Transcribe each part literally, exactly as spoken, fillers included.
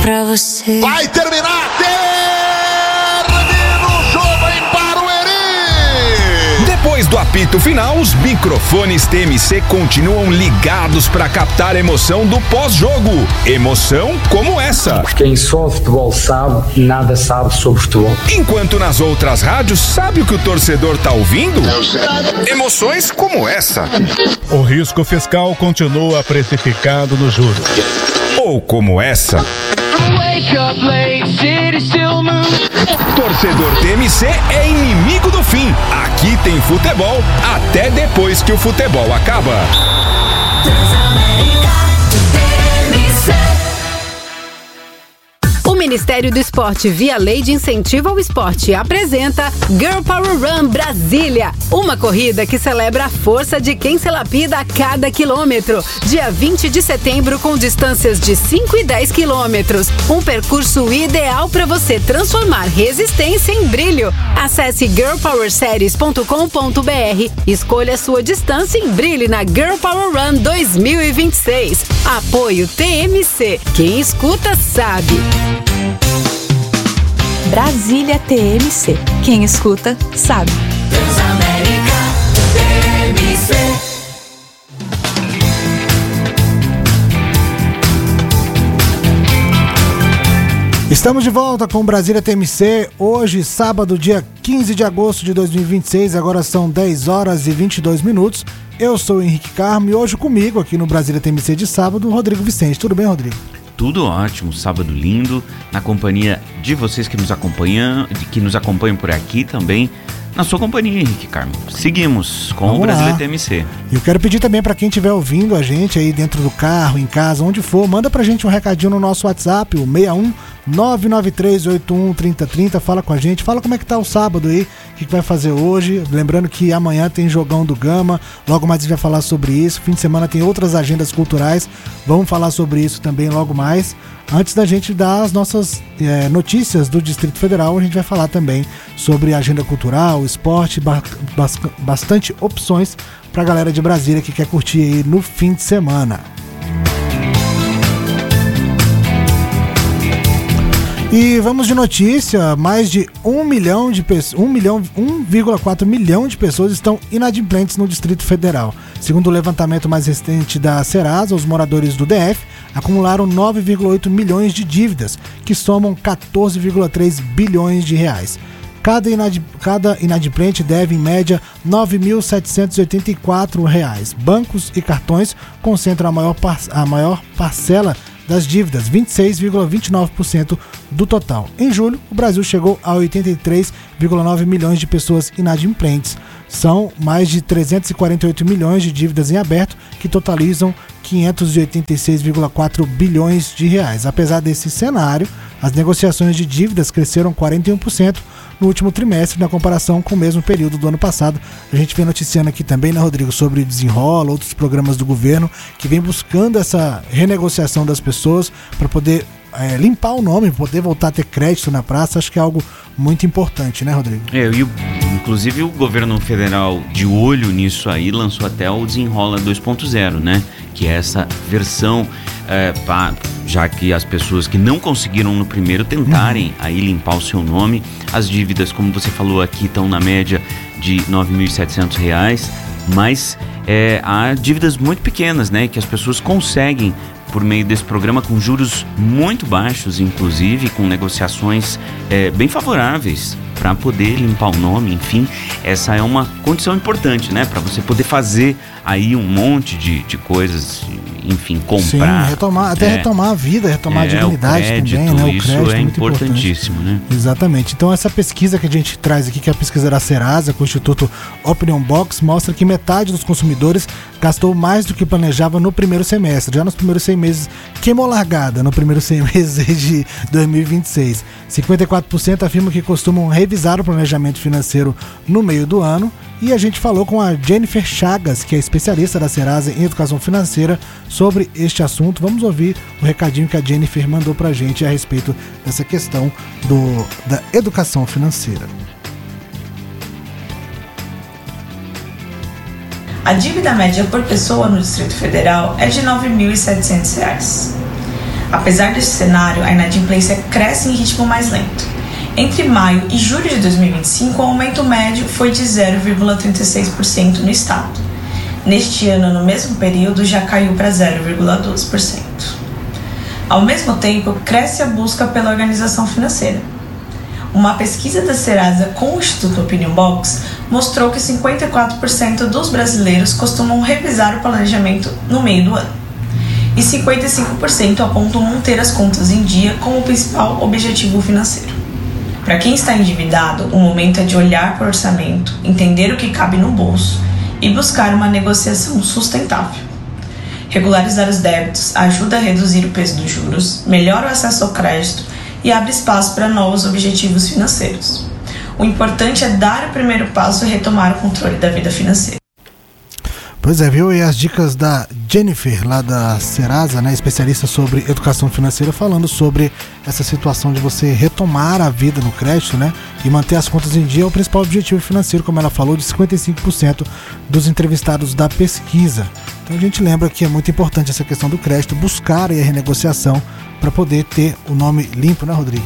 pra você. Vai terminar! Termina o jogo em Barueri! Depois do apito final, os microfones T M C continuam ligados para captar a emoção do pós-jogo. Emoção como essa. Quem só futebol sabe, nada sabe sobre futebol. Enquanto nas outras rádios, sabe o que o torcedor tá ouvindo? Emoções como essa. O risco fiscal continua precificado no juros. Ou como essa. Torcedor T M C é inimigo do fim. Aqui tem futebol até depois que o futebol acaba. O Ministério do Esporte, via Lei de Incentivo ao Esporte, apresenta Girl Power Run Brasília, uma corrida que celebra a força de quem se lapida a cada quilômetro. Dia vinte de setembro, com distâncias de cinco e dez quilômetros. Um percurso ideal para você transformar resistência em brilho. Acesse girl power series ponto com ponto b r, escolha sua distância e brilhe na Girl Power Run dois mil e vinte e seis. Apoio T M C. Quem escuta sabe. Brasília T M C. Quem escuta, sabe. Transamérica T M C. Estamos de volta com Brasília T M C. Hoje, sábado, dia quinze de agosto de dois mil e vinte e seis. Agora são dez horas e vinte e dois minutos. Eu sou o Henrique Carmo e hoje comigo, aqui no Brasília T M C de sábado, o Rodrigo Vicente. Tudo bem, Rodrigo? Tudo ótimo, sábado lindo, na companhia de vocês que nos acompanham, que nos acompanham por aqui também, na sua companhia, Henrique Carmo. Seguimos com Vamos o Brasília T M C. E eu quero pedir também para quem estiver ouvindo a gente aí dentro do carro, em casa, onde for, manda pra gente um recadinho no nosso WhatsApp, o seis um nove nove três oito um três zero três zero, fala com a gente, fala como é que tá o sábado aí, o que, que vai fazer hoje, lembrando que amanhã tem Jogão do Gama, logo mais a gente vai falar sobre isso, fim de semana tem outras agendas culturais, vamos falar sobre isso também logo mais. Antes da gente dar as nossas é, notícias do Distrito Federal, a gente vai falar também sobre a agenda cultural, esporte, ba- bas- bastante opções pra galera de Brasília que quer curtir aí no fim de semana. E vamos de notícia, mais de um milhão de pessoas, um milhão, um vírgula quatro milhão de pessoas estão inadimplentes no Distrito Federal. Segundo o levantamento mais recente da Serasa, os moradores do D F acumularam nove vírgula oito milhões de dívidas, que somam quatorze vírgula três bilhões de reais. Cada, inad, cada inadimplente deve, em média, nove mil setecentos e oitenta e quatro reais. Bancos e cartões concentram a maior, par, a maior parcela das dívidas, vinte e seis vírgula vinte e nove por cento do total. Em julho, o Brasil chegou a oitenta e três vírgula nove milhões de pessoas inadimplentes. São mais de trezentos e quarenta e oito milhões de dívidas em aberto, que totalizam quinhentos e oitenta e seis vírgula quatro bilhões de reais. Apesar desse cenário, as negociações de dívidas cresceram quarenta e um por cento no último trimestre, na comparação com o mesmo período do ano passado. A gente vem noticiando aqui também, né, Rodrigo, sobre Desenrola, outros programas do governo que vem buscando essa renegociação das pessoas para poder é, limpar o nome, poder voltar a ter crédito na praça. Acho que é algo muito importante, né, Rodrigo? É, e o, inclusive o governo federal, de olho nisso aí, lançou até o Desenrola dois ponto zero, né? Que é essa versão, é, pra, já que as pessoas que não conseguiram no primeiro tentarem uhum. aí limpar o seu nome. As dívidas, como você falou aqui, estão na média de nove mil e setecentos reais, mas é, há dívidas muito pequenas, né? Que as pessoas conseguem por meio desse programa com juros muito baixos, inclusive com negociações é, bem favoráveis para poder limpar o nome. Enfim, essa é uma condição importante, né? Para você poder fazer aí um monte de, de coisas, enfim, comprar. Sim, retomar, até é, retomar a vida, retomar é, a dignidade o crédito, também, né? O isso crédito é, é muito importantíssimo, importante. Né? Exatamente. Então essa pesquisa que a gente traz aqui, que é a pesquisa da Serasa, com o Instituto Opinion Box, mostra que metade dos consumidores gastou mais do que planejava no primeiro semestre. Já nos primeiros seis meses, queimou largada no primeiro seis meses de dois mil e vinte e seis. cinquenta e quatro por cento afirmam que costumam revisar o planejamento financeiro no meio do ano. E a gente falou com a Jennifer Chagas, que é especialista da Serasa em educação financeira, sobre este assunto. Vamos ouvir o recadinho que a Jennifer mandou pra gente a respeito dessa questão do, da educação financeira. A dívida média por pessoa no Distrito Federal é de nove mil e setecentos reais. Apesar desse cenário, a inadimplência cresce em ritmo mais lento. Entre maio e julho de dois mil e vinte e cinco, o aumento médio foi de zero vírgula trinta e seis por cento no estado. Neste ano, no mesmo período, já caiu para zero vírgula doze por cento. Ao mesmo tempo, cresce a busca pela organização financeira. Uma pesquisa da Serasa com o Instituto Opinion Box mostrou que cinquenta e quatro por cento dos brasileiros costumam revisar o planejamento no meio do ano. E cinquenta e cinco por cento apontam manter as contas em dia como o principal objetivo financeiro. Para quem está endividado, o momento é de olhar para o orçamento, entender o que cabe no bolso e buscar uma negociação sustentável. Regularizar os débitos ajuda a reduzir o peso dos juros, melhora o acesso ao crédito e abre espaço para novos objetivos financeiros. O importante é dar o primeiro passo e retomar o controle da vida financeira. Pois é, viu? E as dicas da Jennifer, lá da Serasa, né, especialista sobre educação financeira, falando sobre essa situação de você retomar a vida no crédito, né, e manter as contas em dia é o principal objetivo financeiro, como ela falou, de cinquenta e cinco por cento dos entrevistados da pesquisa. Então a gente lembra que é muito importante essa questão do crédito, buscar aí a renegociação para poder ter o nome limpo, né, Rodrigo?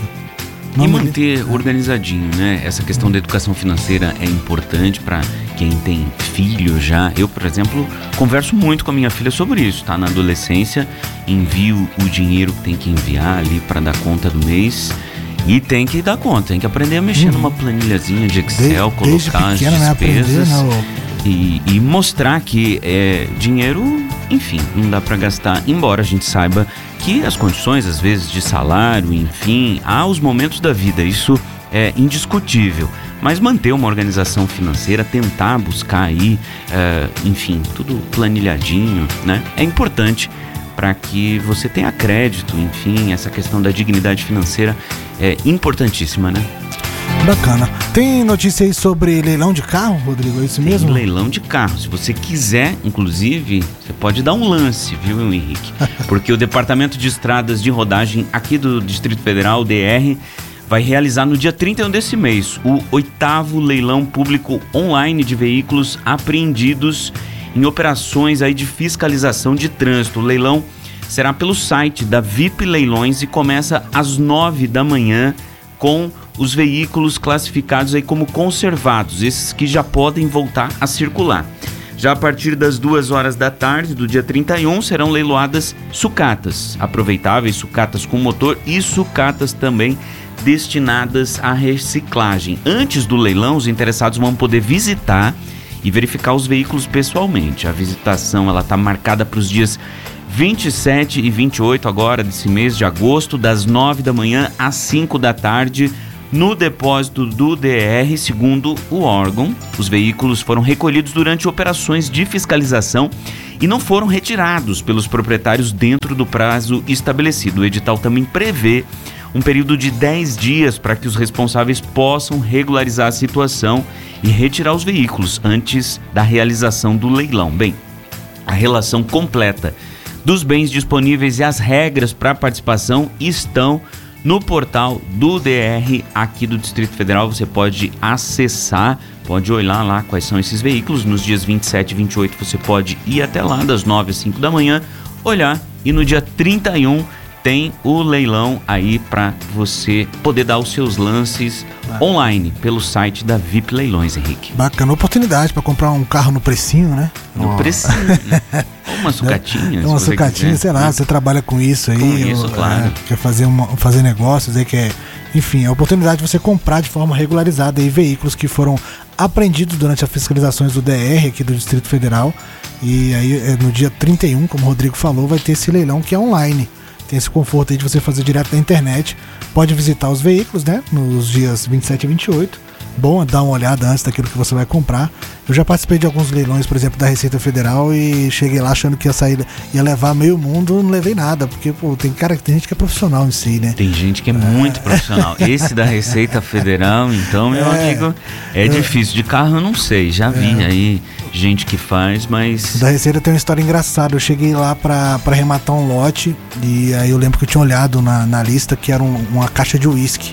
E manter organizadinho, né? Essa questão da educação financeira é importante para quem tem filho já. Eu, por exemplo, converso muito com a minha filha sobre isso, tá? Na adolescência, envio o dinheiro que tem que enviar ali para dar conta do mês e tem que dar conta, tem que aprender a mexer uhum. numa planilhazinha de Excel, de, colocar pequena, as despesas, né? Aprender, né? e, e mostrar que é dinheiro, enfim, não dá para gastar, embora a gente saiba que as condições, às vezes, de salário, enfim, há os momentos da vida, isso é indiscutível. Mas manter uma organização financeira, tentar buscar aí, é, enfim, tudo planilhadinho, né? É importante para que você tenha crédito, enfim, essa questão da dignidade financeira é importantíssima, né? Bacana. Tem notícia aí sobre leilão de carro, Rodrigo? É isso mesmo? Tem leilão de carro. Se você quiser, inclusive, você pode dar um lance, viu, Henrique? Porque o Departamento de Estradas de Rodagem aqui do Distrito Federal, o D R, vai realizar no dia trinta e um desse mês o oitavo leilão público online de veículos apreendidos em operações aí de fiscalização de trânsito. O leilão será pelo site da V I P Leilões e começa às nove da manhã com os veículos classificados aí como conservados, esses que já podem voltar a circular. Já a partir das duas horas da tarde do dia trinta e um serão leiloadas sucatas, aproveitáveis, sucatas com motor e sucatas também destinadas à reciclagem. Antes do leilão, os interessados vão poder visitar e verificar os veículos pessoalmente. A visitação ela está marcada para os dias vinte e sete e vinte e oito agora desse mês de agosto, das nove da manhã às cinco da tarde, no depósito do D R. Segundo o órgão, os veículos foram recolhidos durante operações de fiscalização e não foram retirados pelos proprietários dentro do prazo estabelecido. O edital também prevê um período de dez dias para que os responsáveis possam regularizar a situação e retirar os veículos antes da realização do leilão. Bem, a relação completa dos bens disponíveis e as regras para participação estão no portal do D R aqui do Distrito Federal. Você pode acessar, pode olhar lá quais são esses veículos. Nos dias vinte e sete e vinte e oito você pode ir até lá das nove às cinco da manhã, olhar, e no dia trinta e um tem o leilão aí para você poder dar os seus lances online pelo site da V I P Leilões, Henrique. Bacana, oportunidade para comprar um carro no precinho, né? No oh. precinho, né? Uma sucatinha. Uma sucatinha, sei lá, você trabalha com isso aí. Com isso, ou, claro. É, quer fazer, uma, fazer negócios aí, quer... Enfim, é a oportunidade de você comprar de forma regularizada aí veículos que foram apreendidos durante as fiscalizações do D R aqui do Distrito Federal. E aí no dia trinta e um, como o Rodrigo falou, vai ter esse leilão que é online. Tem esse conforto aí de você fazer direto da internet. Pode visitar os veículos, né? Nos dias vinte e sete e vinte e oito. Bom dar uma olhada antes daquilo que você vai comprar. Eu já participei de alguns leilões, por exemplo, da Receita Federal, e cheguei lá achando que ia sair, ia levar meio mundo, não levei nada, porque pô, tem cara, tem gente que é profissional em si, né? Tem gente que é, é. muito profissional. Esse da Receita Federal, então, meu é. amigo, é, é difícil. De carro eu não sei, já vi é. aí gente que faz, mas... Da Receita tem uma história engraçada. Eu cheguei lá pra, pra arrematar um lote, e aí eu lembro que eu tinha olhado na, na lista que era um, uma caixa de uísque.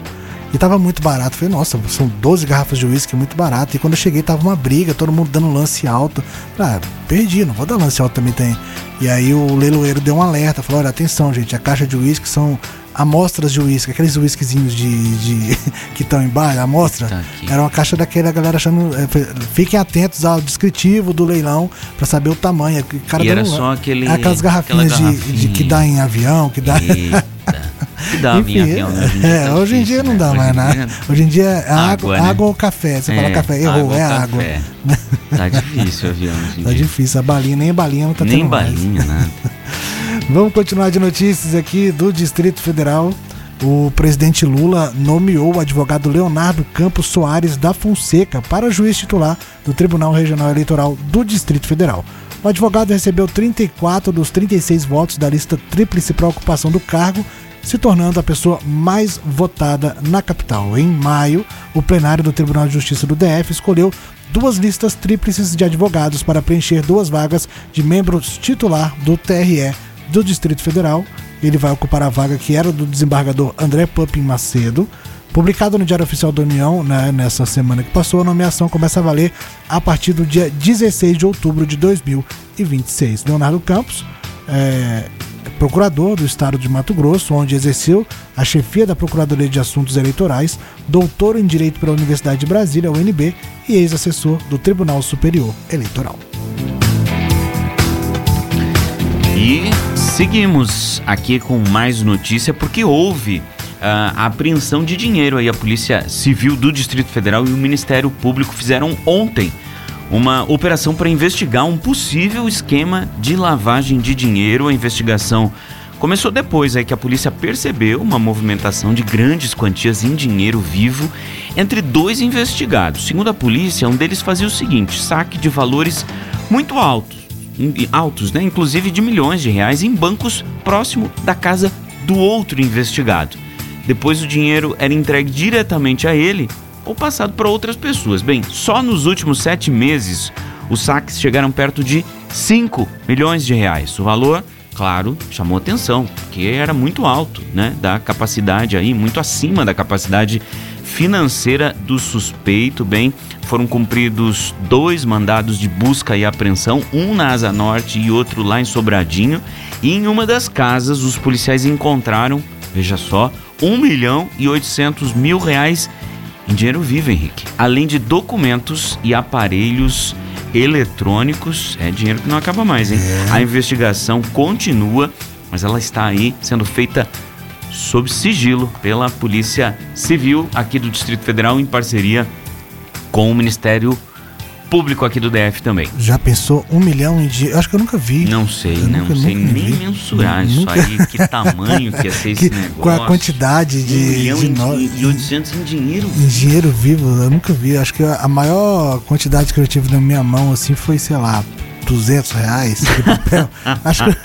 E tava muito barato. Falei, nossa, são doze garrafas de uísque, muito barato. E quando eu cheguei tava uma briga, todo mundo dando lance alto. Ah, perdi, não vou dar lance alto também tem. E aí o leiloeiro deu um alerta, falou, olha, atenção gente, a caixa de uísque são amostras de uísque, aqueles uísquezinhos de, de que estão em bar, a amostra, tá, era uma caixa daquele, a galera achando, é, fiquem atentos ao descritivo do leilão pra saber o tamanho. O cara e era um, só aquele, aquelas garrafinhas de, de que dá em avião, que dá... Que dá Enfim, em avião, né? Hoje em dia, é, hoje em dia não dá mais nada. Hoje em dia é água, água, né? Água ou café. Você é, fala café, errou, é água. Tá difícil o avião hoje em Tá dia. difícil, a balinha, nem a balinha não tá tendo Nem balinha, nada. Vamos continuar de notícias aqui do Distrito Federal. O presidente Lula nomeou o advogado Leonardo Campos Soares da Fonseca para juiz titular do Tribunal Regional Eleitoral do Distrito Federal. O advogado recebeu trinta e quatro dos trinta e seis votos da lista tríplice para a ocupação do cargo, se tornando a pessoa mais votada na capital. Em maio, o plenário do Tribunal de Justiça do D F escolheu duas listas tríplices de advogados para preencher duas vagas de membros titular do T R E do Distrito Federal. Ele vai ocupar a vaga que era do desembargador André Pupin Macedo. Publicado no Diário Oficial da União, né, nessa semana que passou, a nomeação começa a valer a partir do dia dezesseis de outubro de dois mil e vinte e seis. Leonardo Campos é procurador do estado de Mato Grosso, onde exerceu a chefia da Procuradoria de Assuntos Eleitorais, doutor em Direito pela Universidade de Brasília, U N B, e ex-assessor do Tribunal Superior Eleitoral. E seguimos aqui com mais notícia, porque houve uh, a apreensão de dinheiro. Aí a Polícia Civil do Distrito Federal e o Ministério Público fizeram ontem uma operação para investigar um possível esquema de lavagem de dinheiro. A investigação começou depois aí que a polícia percebeu uma movimentação de grandes quantias em dinheiro vivo entre dois investigados. Segundo a polícia, um deles fazia o seguinte: saque de valores muito altos, altos, né? Inclusive de milhões de reais, em bancos próximo da casa do outro investigado. Depois o dinheiro era entregue diretamente a ele ou passado para outras pessoas. Bem, só nos últimos sete meses os saques chegaram perto de cinco milhões de reais. O valor, claro, chamou atenção, porque era muito alto, né? Da capacidade aí, muito acima da capacidade financeira do suspeito. Bem, foram cumpridos dois mandados de busca e apreensão, um na Asa Norte e outro lá em Sobradinho. E em uma das casas, os policiais encontraram, veja só, um milhão e oitocentos mil reais em dinheiro vivo, Henrique. Além de documentos e aparelhos eletrônicos. É dinheiro que não acaba mais, hein? É. A investigação continua, mas ela está aí sendo feita sob sigilo pela Polícia Civil aqui do Distrito Federal, em parceria com o Ministério Público aqui do D F também. Já pensou um milhão em dinheiro? Acho que eu nunca vi. Não sei, eu não nunca, sei nunca nem vi. mensurar nunca... isso aí, que tamanho que ia ser esse que, negócio. Com a quantidade de... Um milhão de de no... e oitocentos em dinheiro. Em dinheiro vivo, eu nunca vi. Acho que a maior quantidade que eu tive na minha mão, assim, foi, sei lá, duzentos reais de papel. Acho que...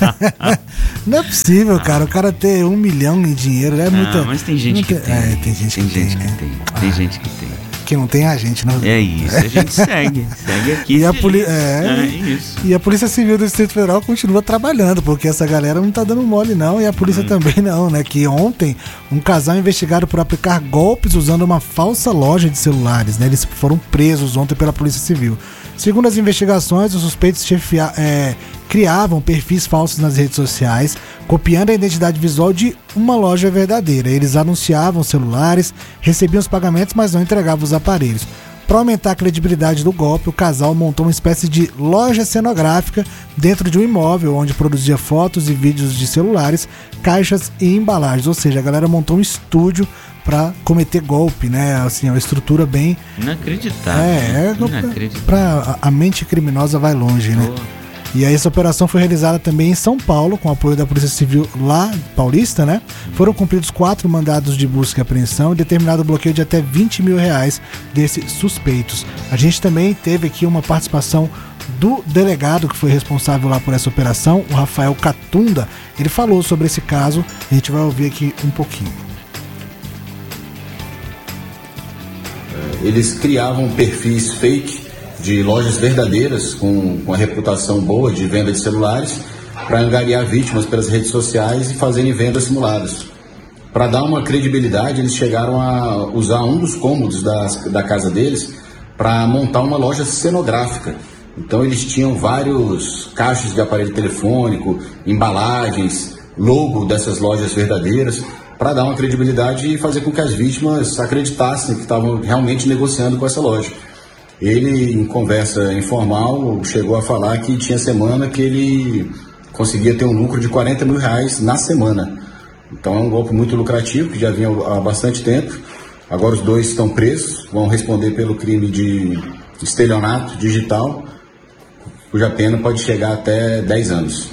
Não é possível, cara. O cara ter um milhão em dinheiro é muito. Ah, mas tem gente muita... que tem. É, tem gente tem que gente tem, que né? tem. Tem ah. gente que tem. Que não tem a gente, não. É isso, a gente segue. Segue aqui. E a, poli... é, é isso. E a Polícia Civil do Distrito Federal continua trabalhando, porque essa galera não tá dando mole, não. E a polícia hum. também não, né? Que ontem, um casal investigado por aplicar golpes usando uma falsa loja de celulares, né? Eles foram presos ontem pela Polícia Civil. Segundo as investigações, os suspeitos chefia... é... criavam perfis falsos nas redes sociais, copiando a identidade visual de uma loja verdadeira. Eles anunciavam celulares, recebiam os pagamentos, mas não entregavam os aparelhos. Para aumentar a credibilidade do golpe, o casal montou uma espécie de loja cenográfica dentro de um imóvel, onde produzia fotos e vídeos de celulares, caixas e embalagens. Ou seja, a galera montou um estúdio para cometer golpe, né? Assim, uma estrutura bem... Inacreditável. É, é Inacreditável. Pra, a mente criminosa vai longe, né? Oh. E aí essa operação foi realizada também em São Paulo, com apoio da Polícia Civil lá, paulista, né? Foram cumpridos quatro mandados de busca e apreensão e determinado bloqueio de até vinte mil reais desses suspeitos. A gente também teve aqui uma participação do delegado que foi responsável lá por essa operação, o Rafael Catunda. Ele falou sobre esse caso, a gente vai ouvir aqui um pouquinho. Eles criavam perfis fake de lojas verdadeiras com, com a reputação boa de venda de celulares para angariar vítimas pelas redes sociais e fazerem vendas simuladas. Para dar uma credibilidade, eles chegaram a usar um dos cômodos da, da casa deles para montar uma loja cenográfica. Então eles tinham vários caixas de aparelho telefônico, embalagens, logo dessas lojas verdadeiras, para dar uma credibilidade e fazer com que as vítimas acreditassem que estavam realmente negociando com essa loja. Ele, em conversa informal, chegou a falar que tinha semana que ele conseguia ter um lucro de quarenta mil reais na semana. Então é um golpe muito lucrativo, que já vinha há bastante tempo. Agora os dois estão presos, vão responder pelo crime de estelionato digital, cuja pena pode chegar até dez anos.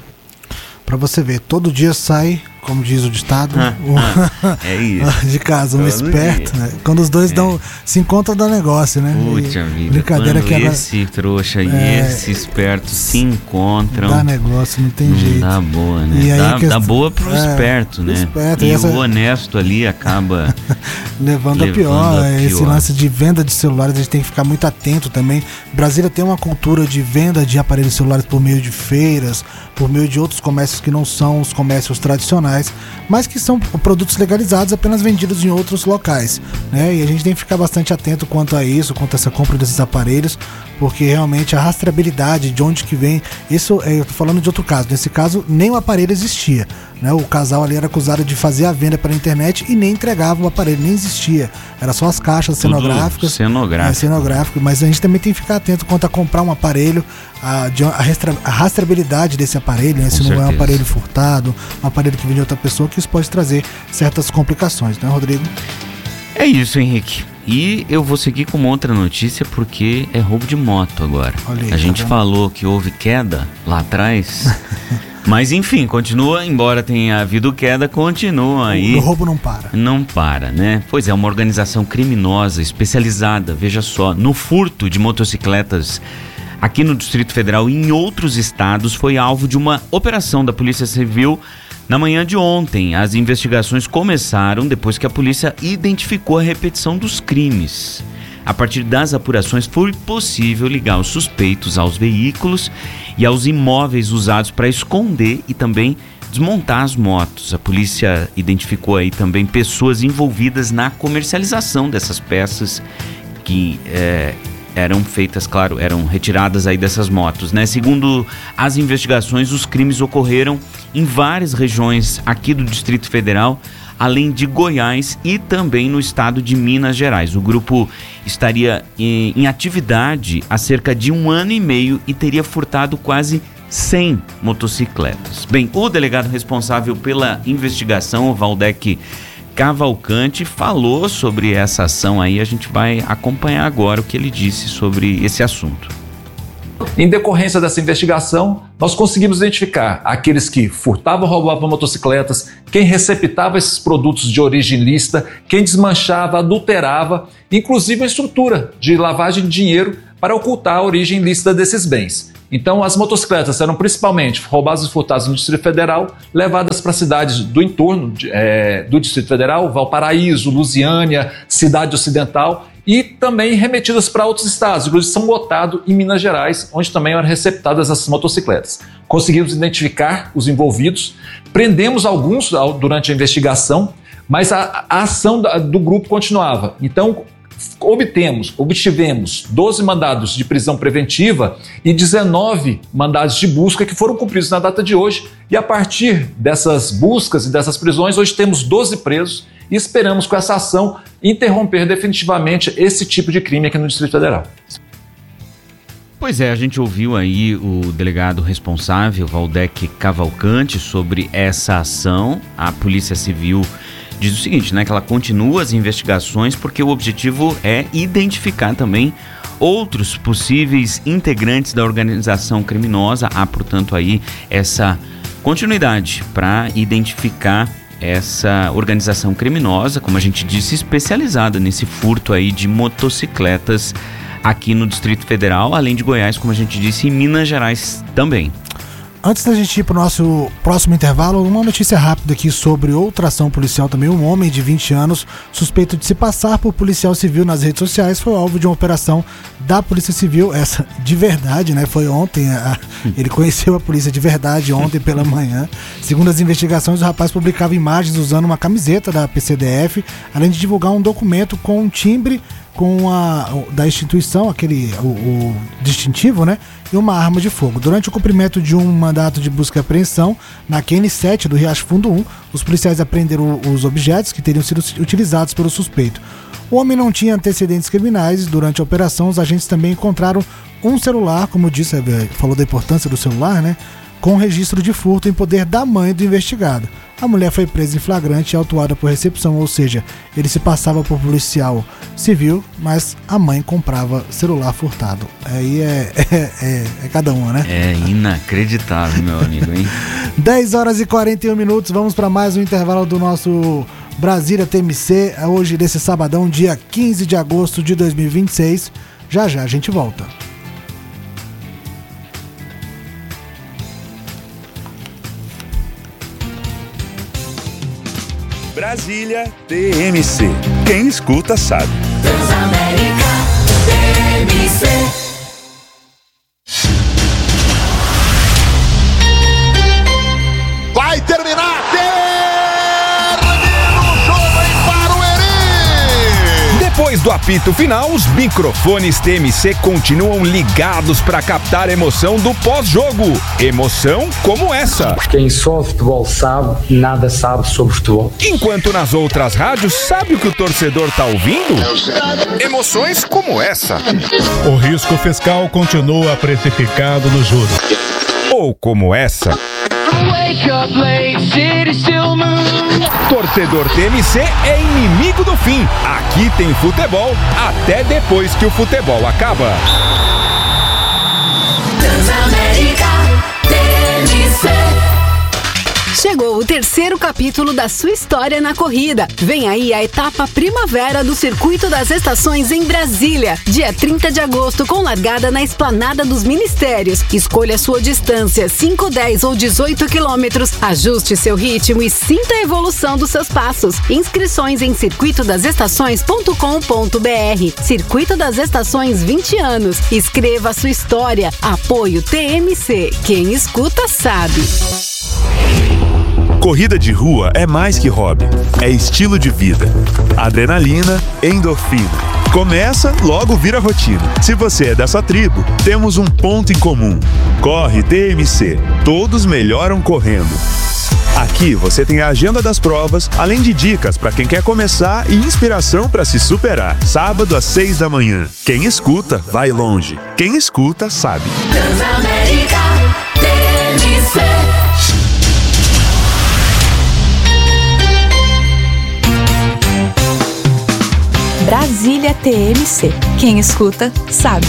Para você ver, todo dia sai, como diz o ditado, ah, um, ah, é isso. de casa, um todo esperto, né? Quando os dois é. dão, se encontram, dá negócio, né? Puxa vida, brincadeira quando que esse agora, trouxa e é, esse esperto se encontram, dá negócio, não tem não jeito. Dá boa, né? E aí dá, que, dá boa pro é, esperto, né? Esperto, e e essa... o honesto ali acaba levando, levando a pior. a esse pior. Lance de venda de celulares, a gente tem que ficar muito atento também. Brasília tem uma cultura de venda de aparelhos celulares por meio de feiras, por meio de outros comércios que não são os comércios tradicionais, mas que são produtos legalizados, apenas vendidos em outros locais, né? E a gente tem que ficar bastante atento quanto a isso, quanto a essa compra desses aparelhos, porque realmente a rastreabilidade de onde que vem, isso eu tô falando de outro caso, nesse caso nem o aparelho existia, né? O casal ali era acusado de fazer a venda pela internet e nem entregava o aparelho, nem existia, era só as caixas Tudo cenográficas, cenográfico. É, cenográfico, mas a gente também tem que ficar atento quanto a comprar um aparelho, a, de, a, restra, a rastreabilidade desse aparelho, né? Se não certeza. É um aparelho furtado, um aparelho que vem de outra pessoa, que isso pode trazer certas complicações, né, Rodrigo? É isso, Henrique. E eu vou seguir com uma outra notícia, porque é roubo de moto agora. Aí, a gente tá falou que houve queda lá atrás, mas enfim, continua, embora tenha havido queda, continua aí. O roubo não para. Não para, né? Pois é, uma organização criminosa especializada, veja só, no furto de motocicletas aqui no Distrito Federal e em outros estados, foi alvo de uma operação da Polícia Civil na manhã de ontem. As investigações começaram depois que a polícia identificou a repetição dos crimes. A partir das apurações, foi possível ligar os suspeitos aos veículos e aos imóveis usados para esconder e também desmontar as motos. A polícia identificou aí também pessoas envolvidas na comercialização dessas peças que é, eram feitas, claro, eram retiradas aí dessas motos, né? Segundo as investigações, os crimes ocorreram em várias regiões aqui do Distrito Federal, além de Goiás e também no estado de Minas Gerais. O grupo estaria em, em atividade há cerca de um ano e meio e teria furtado quase cem motocicletas. Bem, o delegado responsável pela investigação, o Valdec Cavalcante, falou sobre essa ação aí. A gente vai acompanhar agora o que ele disse sobre esse assunto. Em decorrência dessa investigação, nós conseguimos identificar aqueles que furtavam e roubavam motocicletas, quem receptava esses produtos de origem ilícita, quem desmanchava, adulterava, inclusive a estrutura de lavagem de dinheiro para ocultar a origem ilícita desses bens. Então, as motocicletas eram principalmente roubadas e furtadas no Distrito Federal, levadas para cidades do entorno de, é, do Distrito Federal, Valparaíso, Lusiânia, Cidade Ocidental, e também remetidas para outros estados, inclusive São Gotardo e Minas Gerais, onde também eram receptadas essas motocicletas. Conseguimos identificar os envolvidos, prendemos alguns durante a investigação, mas a, a ação do grupo continuava. Então, obtemos, obtivemos doze mandados de prisão preventiva e dezenove mandados de busca que foram cumpridos na data de hoje, e a partir dessas buscas e dessas prisões, hoje temos doze presos e esperamos com essa ação interromper definitivamente esse tipo de crime aqui no Distrito Federal. Pois é, a gente ouviu aí o delegado responsável, Valdec Cavalcante, sobre essa ação. A Polícia Civil diz o seguinte, né, que ela continua as investigações porque o objetivo é identificar também outros possíveis integrantes da organização criminosa. Há, portanto, aí essa continuidade para identificar essa organização criminosa, como a gente disse, especializada nesse furto aí de motocicletas aqui no Distrito Federal, além de Goiás, como a gente disse, e Minas Gerais também. Antes da gente ir pro nosso próximo intervalo, uma notícia rápida aqui sobre outra ação policial também. Um homem de vinte anos, suspeito de se passar por policial civil nas redes sociais, foi alvo de uma operação da Polícia Civil, essa de verdade, né? Foi ontem, a, ele conheceu a polícia de verdade ontem pela manhã. Segundo as investigações, o rapaz publicava imagens usando uma camiseta da P C D F, além de divulgar um documento com um timbre com a, da instituição, aquele, o, o distintivo, né? E uma arma de fogo. Durante o cumprimento de um mandato de busca e apreensão na Q N sete do Riacho Fundo um, os policiais apreenderam os objetos que teriam sido utilizados pelo suspeito. O homem não tinha antecedentes criminais. Durante a operação, os agentes também encontraram um celular, como eu disse, falou da importância do celular, né? Com registro de furto em poder da mãe do investigado. A mulher foi presa em flagrante e autuada por recepção, ou seja, ele se passava por policial civil, mas a mãe comprava celular furtado. Aí é, é, é, é cada uma, né? É inacreditável, meu amigo, hein? dez horas e quarenta e um minutos, vamos para mais um intervalo do nosso Brasília T M C, hoje desse sabadão, dia quinze de agosto de dois mil e vinte e seis. Já já a gente volta. Brasília T M C. Quem escuta sabe. Transamérica T M C. Vai terminar! Termina o jogo em Barueri! Depois do apito final, os microfones T M C continuam ligados para captar a emoção do pós-jogo. Emoção como essa. Quem só futebol sabe, nada sabe sobre futebol. Enquanto nas outras rádios, sabe o que o torcedor tá ouvindo? Emoções como essa. O risco fiscal continua precificado nos juros. Ou como essa. Torcedor T M C é inimigo do fim. Aqui tem futebol até depois que o futebol acaba. Transamérica T M C. Chegou o terceiro capítulo da sua história na corrida. Vem aí a etapa primavera do Circuito das Estações em Brasília. Dia trinta de agosto, com largada na Esplanada dos Ministérios. Escolha sua distância, cinco, dez ou dezoito quilômetros. Ajuste seu ritmo e sinta a evolução dos seus passos. Inscrições em circuito das estações ponto com ponto b r. Circuito das Estações, vinte anos. Escreva a sua história. Apoio T M C. Quem escuta sabe. Corrida de rua é mais que hobby, é estilo de vida. Adrenalina, endorfina. Começa, logo vira rotina. Se você é dessa tribo, temos um ponto em comum. Corre T M C. Todos melhoram correndo. Aqui você tem a agenda das provas, além de dicas para quem quer começar e inspiração para se superar. Sábado às seis da manhã. Quem escuta, vai longe. Quem escuta, sabe. Transamérica T M C. Brasília T M C. Quem escuta, sabe.